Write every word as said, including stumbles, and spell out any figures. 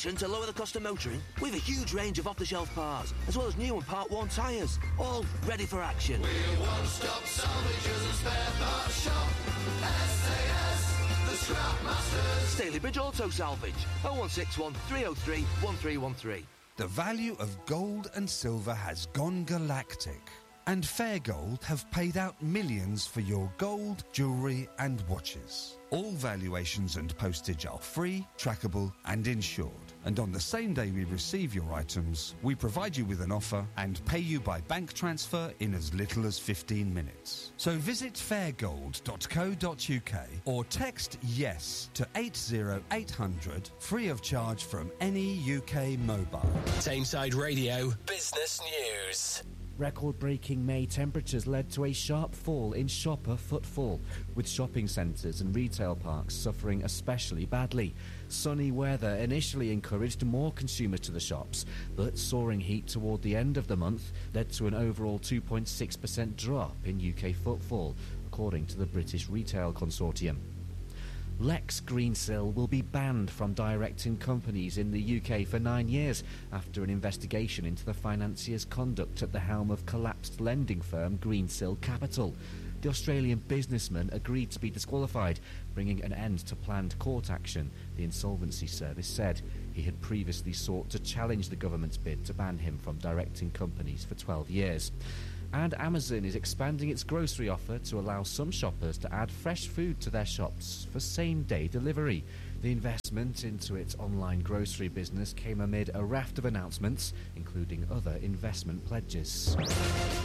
solution to lower the cost of motoring? We've a huge range of off-the-shelf parts, as well as new and part-worn tyres, all ready for action. We're one-stop salvages and spare parts shop. S A S, the Scrap Masters. Stalybridge Auto Salvage, oh one six one, three oh three, one three one three. The value of gold and silver has gone galactic. And Fair Gold have paid out millions for your gold, jewellery and watches. All valuations and postage are free, trackable and insured. And on the same day we receive your items, we provide you with an offer and pay you by bank transfer in as little as fifteen minutes. So visit fairgold dot co dot uk or text YES to eight oh eight hundred, free of charge from any U K mobile. Tameside Radio Business News. Record-breaking May temperatures led to a sharp fall in shopper footfall, with shopping centres and retail parks suffering especially badly. Sunny weather initially encouraged more consumers to the shops, but soaring heat toward the end of the month led to an overall two point six percent drop in U K footfall, according to the British Retail Consortium. Lex Greensill will be banned from directing companies in the U K for nine years after an investigation into the financier's conduct at the helm of collapsed lending firm Greensill Capital. The Australian businessman agreed to be disqualified, bringing an end to planned court action, the Insolvency Service said. He had previously sought to challenge the government's bid to ban him from directing companies for twelve years. And Amazon is expanding its grocery offer to allow some shoppers to add fresh food to their shops for same-day delivery. The investment into its online grocery business came amid a raft of announcements, including other investment pledges.